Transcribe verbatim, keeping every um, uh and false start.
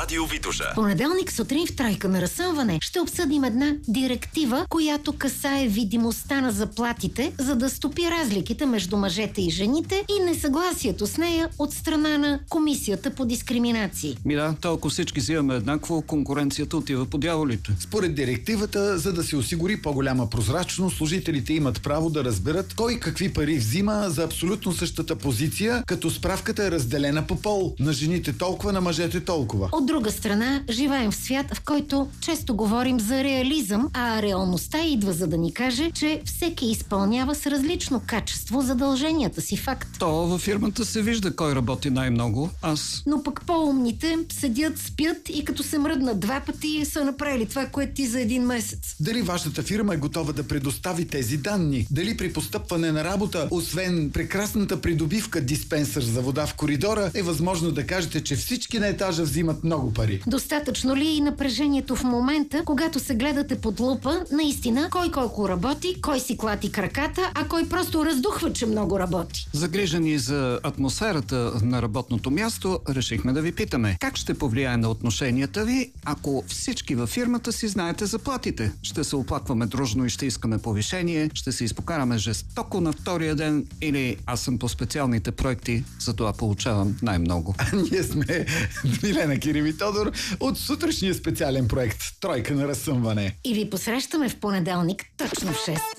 Радио Витоша. Понеделник сутрин в Тройка на разсъмване ще обсъдим една директива, която касае видимостта на заплатите, за да стопи разликите между мъжете и жените и несъгласието с нея от страна на Комисията по дискриминации. Ми да, толкова всички си имаме еднакво, конкуренцията отива по дяволите. Според директивата, за да се осигури по-голяма прозрачност, служителите имат право да разберат кой какви пари взима за абсолютно същата позиция, като справката е разделена по пол. На жените толкова, на мъжете толкова. От друга страна, живеем в свят, в който често говорим за реализъм, а реалността идва за да ни каже, че всеки изпълнява с различно качество задълженията си. Факт. То във фирмата се вижда кой работи най-много. Аз. Но пък по-умните седят, спят и като се мръднат два пъти са направили това, което ти за един месец. Дали вашата фирма е готова да предостави тези данни? Дали при постъпване на работа, освен прекрасната придобивка диспенсър за вода в коридора, е възможно да кажете, че всички на етажа взимат много пари? Достатъчно ли е и напрежението в момента, когато се гледате под лупа, наистина, кой колко работи, кой си клати краката, а кой просто раздухва, че много работи? Загрижени за атмосферата на работното място, решихме да ви питаме. Как ще повлияе на отношенията ви, ако всички във фирмата си знаете заплатите? Ще се оплакваме дружно и ще искаме повишение, ще се изпокараме жестоко на втория ден или аз съм по специалните проекти, затова получавам най-много. А ние сме Милена Кирим и Тодор от сутрешния специален проект Тройка на разсъмване. И ви посрещаме в понеделник точно в шест.